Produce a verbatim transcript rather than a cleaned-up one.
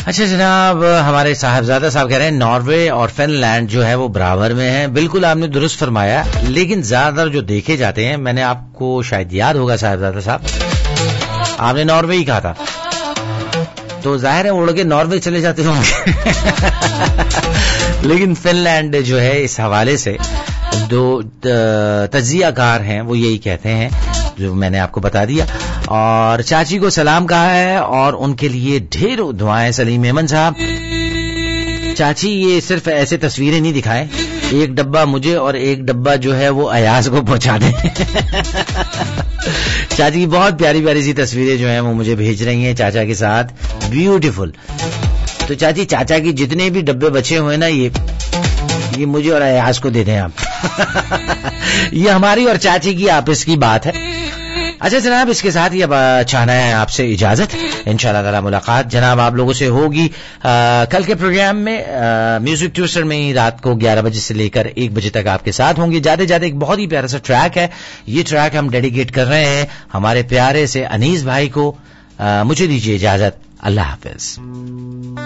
اچھا جناب، ہمارے صاحبزادہ صاحب کہہ رہے ہیں ناروے اور فن لینڈ جو ہے وہ برابر میں ہے. بالکل آپ نے درست فرمایا، لیکن زیادہ تر جو دیکھے جاتے ہیں، میں نے آپ کو شاید یاد ہوگا صاحبزادہ صاحب، آپ نے ناروے ہی کہا تھا، تو ظاہر ہے اڑ کے ناروے چلے جاتے ہوں گے. لیکن فن لینڈ جو ہے اس حوالے سے دو تجزیہ کار ہیں وہ یہی کہتے ہیں جو میں نے آپ کو بتا دیا. اور چاچی کو سلام کہا ہے اور ان کے لیے ڈھیر دعائیں. سلیم ایمن صاحب، چاچی یہ صرف ایسے تصویریں نہیں دکھائیں، ایک ڈبہ مجھے اور ایک ڈبہ جو ہے وہ ایاز کو پہنچا دیں. چاچی کی بہت پیاری پیاری سی تصویریں جو ہیں وہ مجھے بھیج رہی ہیں چاچا کے ساتھ، بیوٹیفل. تو چاچی چاچا کی جتنے بھی ڈبے بچے ہوئے نا یہ یہ مجھے اور ایاز کو دے دیں آپ. یہ ہماری اور چاچی کی آپس کی بات ہے. اچھا جناب، اس کے ساتھ ہی اب چاہنا ہے آپ سے اجازت. انشاءاللہ تعالی ملاقات جناب آپ لوگوں سے ہوگی کل کے پروگرام میں. میوزک ٹوسٹر میں ہی رات کو گیارہ بجے سے لے کر ایک بجے تک آپ کے ساتھ ہوں گے. جاتے جاتے ایک بہت ہی پیارا سا ٹریک ہے، یہ ٹریک ہم ڈیڈیکیٹ کر رہے ہیں ہمارے پیارے سے انیس بھائی کو. مجھے دیجیے اجازت، اللہ حافظ.